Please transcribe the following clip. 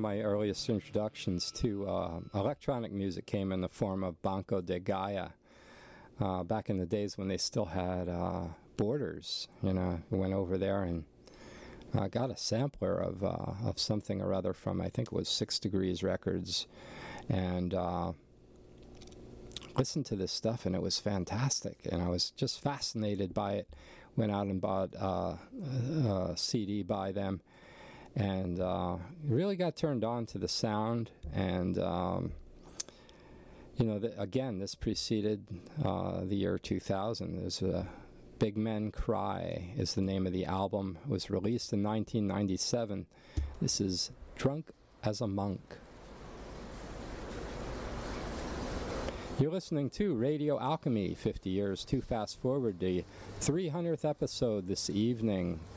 my earliest introductions to electronic music came in the form of Banco de Gaia. Back in the days when they still had Borders, I went over there and got a sampler of something or other from, I think it was 6 Degrees Records, and listened to this stuff, and it was fantastic, and I was just fascinated by it. Went out and bought a CD by them, and really got turned on to the sound, and again, this preceded the year 2000. There's Big Men Cry is the name of the album. It was released in 1997. This is Drunk as a Monk. You're listening to Radio Alchemy, 50 years to fast forward, the 300th episode this evening.